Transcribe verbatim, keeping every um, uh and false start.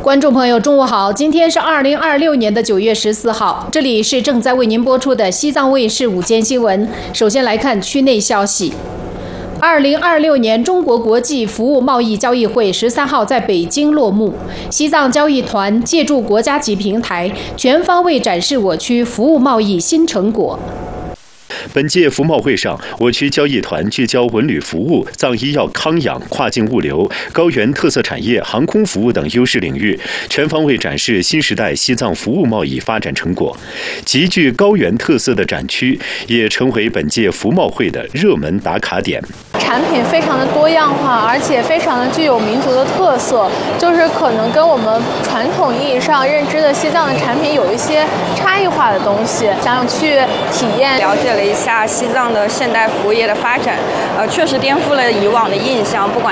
观众朋友，中午好！今天是二零二六年的九月十四号，这里是正在为您播出的西藏卫视午间新闻。首先来看区内消息。二零二六年中国国际服务贸易交易会十三号在北京落幕。西藏交易团借助国家级平台，全方位展示我区服务贸易新成果。 本届服贸会上，我区交易团聚焦文旅服务、藏医药康养、跨境物流、高原特色产业、航空服务等优势领域，全方位展示新时代西藏服务贸易发展成果。极具高原特色的展区也成为本届服贸会的热门打卡点。 产品非常的多样化，而且非常的具有民族的特色，就是可能跟我们传统意义上认知的西藏的产品有一些差异化的东西，想去体验。 了解了一下西藏的现代服务业的发展，呃，确实颠覆了以往的印象，不管